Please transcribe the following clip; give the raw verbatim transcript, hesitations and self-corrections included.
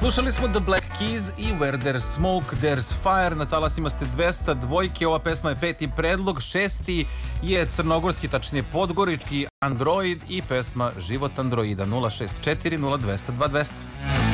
Slušali smo The Black Keys i Where There's Smoke, There's Fire. Na talasima ste dvesta dvojke, ova pesma je peti predlog, šesti je crnogorski, tačnije podgorički Android i pesma Život androida. Nula šest četiri nula dvesta dva dvesta.